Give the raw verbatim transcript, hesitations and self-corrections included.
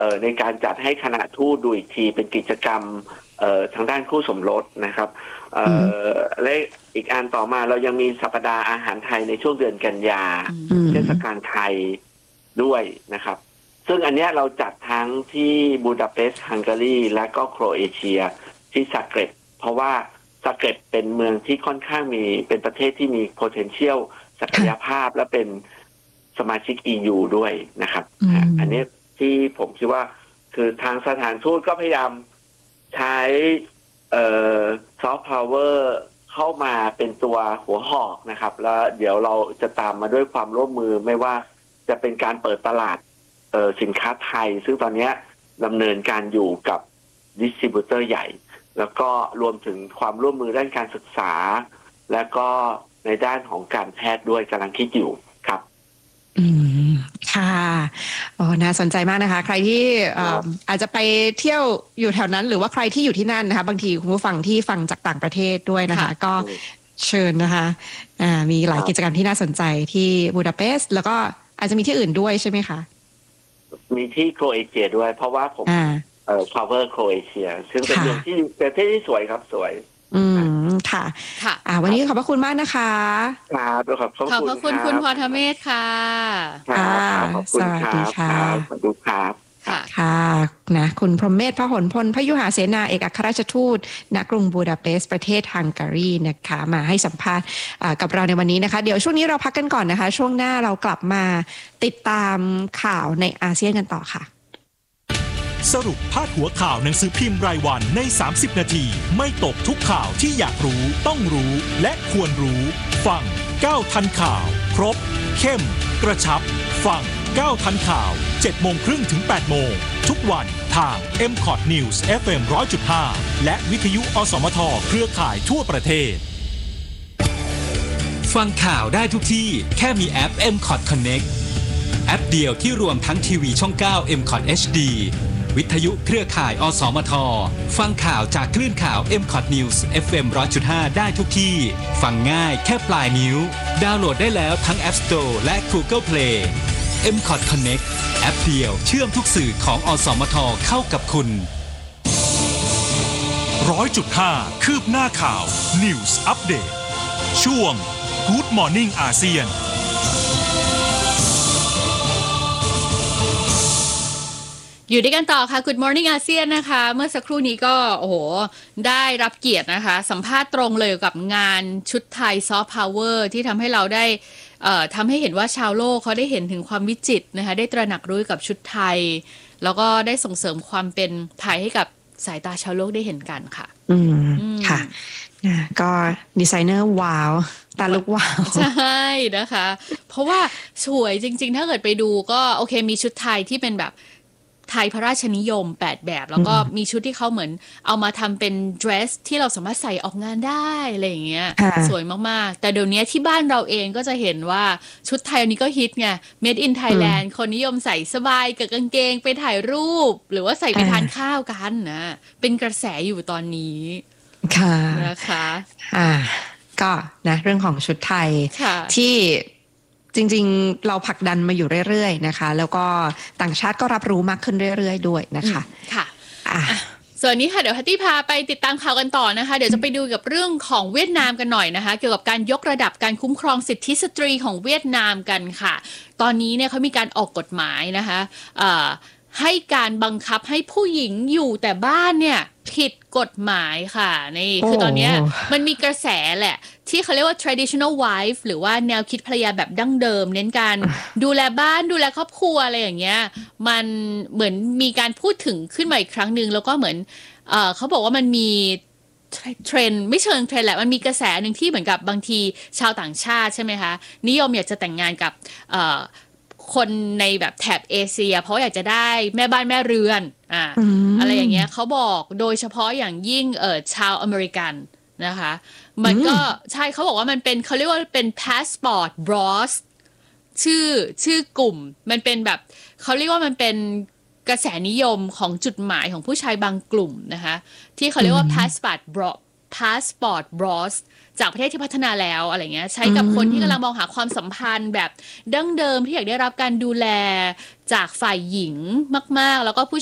เอ่อในการจัดให้คณะทูตดูอีกทีเป็นกิจกรรมเอ่อทางด้านคู่สมรสนะครับเอ่อและอีกอันต่อมาเรายังมีสัปดาห์อาหารไทยในช่วงเดือนกันยาเทศกาลไทยด้วยนะครับซึ่งอันเนี้ยเราจัดทั้งที่บูดาเปสต์ฮังการีและก็โครเอเชียที่ซักเกร็บเพราะว่าซักเกร็บเป็นเมืองที่ค่อนข้างมีเป็นประเทศที่มี potential ศักยภาพและเป็นสมาชิก อี ยู ด้วยนะครับอันนี้ที่ผมคิดว่าคือทางสถานทูตก็พยายามใช้เอ่อซอฟต์พาวเวอร์เข้ามาเป็นตัวหัวหอกนะครับแล้วเดี๋ยวเราจะตามมาด้วยความร่วมมือไม่ว่าจะเป็นการเปิดตลาดเอ่อสินค้าไทยซึ่งตอนนี้ดำเนินการอยู่กับดิสทริบิวเตอร์ใหญ่แล้วก็รวมถึงความร่วมมือด้านการศึกษาและก็ในด้านของการแพทย์ด้วยกำลังคิดอยู่ครับอืมค่ะโอ้น่าสนใจมากนะคะใครที่อาจจะไปเที่ยวอยู่แถวนั้นหรือว่าใครที่อยู่ที่นั่นนะคะบางทีคุณผู้ฟังที่ฟังจากต่างประเทศด้วยนะคะก็เชิญนะคะอ่ามีหลายกิจกรรมที่น่าสนใจที่บูดาเปสต์แล้วก็อาจจะมีที่อื่นด้วยใช่ไหมคะมีที่โครเอเชียด้วยเพราะว่าผมเอ่อ cover โครเอเชียซึ่งเป็นเมืองที่ประเทศที่สวยครับสวยอืมค่ะค่ะอ่าวันนี้ขอบพระคุณมากนะคะครับขอบขอบพระคุณคุณพรเมธค่ะค่ะสวัสดีค่ะสวัสดีครับค่ะนะคุณพรหมเมธพหลพลพยุหเสนาเอกอัครราชทูตณกรุงบูดาเปสต์ประเทศฮังการีนะคะมาให้สัมภาษณ์กับเราในวันนี้นะคะเดี๋ยวช่วงนี้เราพักกันก่อนนะคะช่วงหน้าเรากลับมาติดตามข่าวในอาเซียนกันต่อค่ะสรุปพาดหัวข่าวหนังสือพิมพ์รายวันในสามสิบนาทีไม่ตกทุกข่าวที่อยากรู้ต้องรู้และควรรู้ฟังก้าวทันข่าวครบเข้มกระชับฟังก้าวทันข่าวเจ็ดโมงครึ่งถึงแปดโมงทุกวันทาง เอ็ม คอท News เอฟ เอ็ม หนึ่งร้อยจุดห้า และวิทยุอสมทเครือข่ายทั่วประเทศฟังข่าวได้ทุกที่แค่มีแอป เอ็ม คอท Connect แอปเดียวที่รวมทั้งทีวีช่องเก้า เอ็ม คอท เอช ดี วิทยุเครือข่ายอสมทฟังข่าวจากคลื่นข่าว เอ็ม คอท News เอฟ เอ็ม หนึ่งร้อยจุดห้า ได้ทุกที่ฟังง่ายแค่ปลายนิ้วดาวน์โหลดได้แล้วทั้ง App Store และ Google Play เอ็ม คอท Connect แอปเดียวเชื่อมทุกสื่อของอสมทเข้ากับคุณ หนึ่งร้อยจุดห้า คืบหน้าข่าว News Update ช่วง Good Morning อาเซียนอยู่ด้วยกันต่อค่ะ Good Morning อาเซียนนะคะเมื่อสักครู่นี้ก็โอ้โหได้รับเกียรตินะคะสัมภาษณ์ตรงเลยกับงานชุดไทยซอฟต์พาวเวอร์ที่ทำให้เราได้เอ่อทำให้เห็นว่าชาวโลกเขาได้เห็นถึงความวิจิตรนะคะได้ตระหนักรู้กับชุดไทยแล้วก็ได้ส่งเสริมความเป็นไทยให้กับสายตาชาวโลกได้เห็นกันค่ะอืมค่ะก็ดีไซเนอร์ว้าวตาลุกว้าวใช่นะคะเพราะว่าสวยจริงๆถ้าเกิดไปดูก็โอเคมีชุดไทยที่เป็นแบบไทยพระราชนิยมแปดแบบแล้วก็มีชุดที่เขาเหมือนเอามาทำเป็นเดรสที่เราสามารถใส่ออกงานได้อะไรอย่างเงี้ยสวยมากๆแต่เดี๋ยวนี้ที่บ้านเราเองก็จะเห็นว่าชุดไทยอันนี้ก็ฮิตไง Made in Thailand คนนิยมใส่สบายกับกางเกงไปถ่ายรูปหรือว่าใส่ไปทานข้าวกันนะเป็นกระแสอยู่ตอนนี้ค่ะนะคะอ่าก็นะเรื่องของชุดไทยที่จริงๆเราผลักดันมาอยู่เรื่อยๆนะคะแล้วก็ต่างชาติก็รับรู้มากขึ้นเรื่อยๆด้วยนะคะค่ะอ่ะส่วนนี้ค่ะเดี๋ยวฮัตตี้พาไปติดตามข่าวกันต่อนะคะเดี๋ยวจะไปดูกับเรื่องของเวียดนามกันหน่อยนะคะเกี่ยวกับการยกระดับการคุ้มครองสิทธิสตรีของเวียดนามกันค่ะตอนนี้เนี่ยเขามีการออกกฎหมายนะคะเอ่อให้การบังคับให้ผู้หญิงอยู่แต่บ้านเนี่ยผิดกฎหมายค่ะนี่คือตอนนี้มันมีกระแสแหละที่เขาเรียกว่า traditional wife หรือว่าแนวคิดภรรยาแบบดั้งเดิมเน้นการดูแลบ้านดูแลครอบครัวอะไรอย่างเงี้ยมันเหมือนมีการพูดถึงขึ้นมาอีกครั้งนึงแล้วก็เหมือนเอ่อเขาบอกว่ามันมีเทรนด์ไม่เชิงเทรนด์แหละมันมีกระแสนึงที่เหมือนกับบางทีชาวต่างชาติใช่ไหมคะนิยมอยากจะแต่งงานกับเอ่อคนในแบบแถบเอเชียเพราะอยากจะได้แม่บ้านแม่เรือนอ่า อ, อะไรอย่างเงี้ยเขาบอกโดยเฉพาะอย่างยิ่งเออชาวอเมริกันนะคะมันก็ใช่เขาบอกว่ามันเป็นเขาเรียกว่าเป็น passport bros ชื่อชื่อกลุ่มมันเป็นแบบเขาเรียกว่ามันเป็นกระแสนิยมของจุดหมายของผู้ชายบางกลุ่มนะคะที่เขาเรียกว่า passport bros Passport Bros จากประเทศที่พัฒนาแล้วอะไรเงี้ยใช้กับคนที่กำลังมองหาความสัมพันธ์แบบดั้งเดิมที่อยากได้รับการดูแลจากฝ่ายหญิงมากๆแล้วก็ผู้